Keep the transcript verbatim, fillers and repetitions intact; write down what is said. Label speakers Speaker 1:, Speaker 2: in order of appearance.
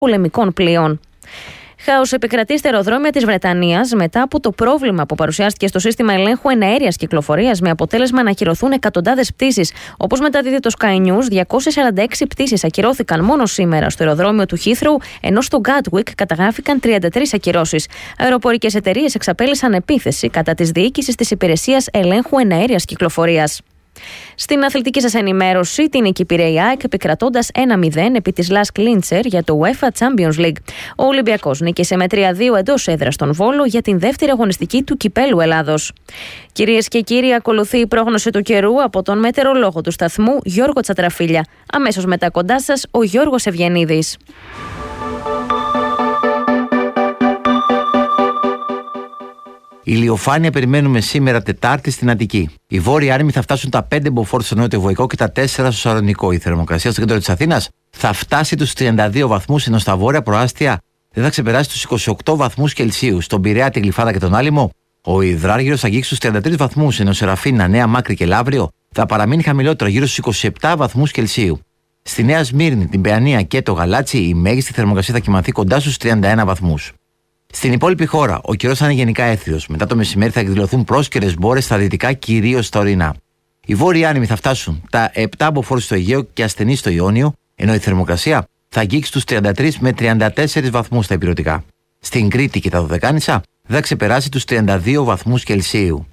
Speaker 1: πολεμικών πλοίων. Χάος επικρατεί στα αεροδρόμια της Βρετανίας μετά από το πρόβλημα που παρουσιάστηκε στο σύστημα ελέγχου εναέριας κυκλοφορίας, με αποτέλεσμα να ακυρωθούν εκατοντάδες πτήσεις. Όπως μεταδίδει το Sky News, διακόσιες σαράντα έξι πτήσεις ακυρώθηκαν μόνο σήμερα στο αεροδρόμιο του Heathrow, ενώ στο Gatwick καταγράφηκαν τριάντα τρεις ακυρώσεις. Αεροπορικές εταιρείες εξαπέλυσαν επίθεση κατά της διοίκησης της Υπηρεσίας Ελέγχου Εναέριας Κυκλοφορίας. Στην αθλητική σας ενημέρωση, την νίκη πήρε η ΑΕΚ επικρατώντας ένα μηδέν επί της Λασκ Λίντσερ για το UEFA Champions League. Ο Ολυμπιακός νίκησε με τρία δύο εντός έδρας στον Βόλο για την δεύτερη αγωνιστική του Κυπέλλου Ελλάδος. Κυρίες και κύριοι, ακολουθεί η πρόγνωση του καιρού από τον μετεωρολόγο του σταθμού Γιώργο Τσατραφίλια. Αμέσως μετά κοντά σας ο Γιώργος Ευγενίδης.
Speaker 2: Ηλιοφάνεια περιμένουμε σήμερα Τετάρτη στην Αττική. Οι βόρειοι άρημοι θα φτάσουν τα πέντε μποφόρ στο νότιο-βορραϊκό και τα τέσσερα στο Σαλονικό. Η θερμοκρασία στο κέντρο της Αθήνας θα φτάσει τους τριάντα δύο βαθμούς, ενώ στα βόρεια προάστια δεν θα ξεπεράσει τους είκοσι οκτώ βαθμούς Κελσίου. Στον Πειραιά, τη Γλυφάδα και τον Άλυμο, ο υδράργυρος θα αγγίξει τους τριάντα τρεις βαθμούς, ενώ Σεραφίνα, Νέα Μάκρη και Λαύριο θα παραμείνει χαμηλότερο, γύρω στους είκοσι επτά βαθμούς Κελσίου. Στη Νέα Σμύρνη, την Παιανία και το Γαλάτσι, η μέγιστη θερμοκρασία θα κυμανθεί κοντά στους τριάντα ένα βαθμούς. Στην υπόλοιπη χώρα, ο καιρός θα είναι γενικά έθριος. Μετά το μεσημέρι θα εκδηλωθούν πρόσκαιρες μπόρες στα δυτικά, κυρίως στα ορεινά. Οι βόρειοι άνεμοι θα φτάσουν τα επτά μποφόρ στο Αιγαίο και ασθενείς στο Ιόνιο, ενώ η θερμοκρασία θα αγγίξει τους τριάντα τρεις με τριάντα τέσσερις βαθμούς στα ηπειρωτικά. Στην Κρήτη και τα Δωδεκάνησα θα ξεπεράσει τους τριάντα δύο βαθμούς Κελσίου.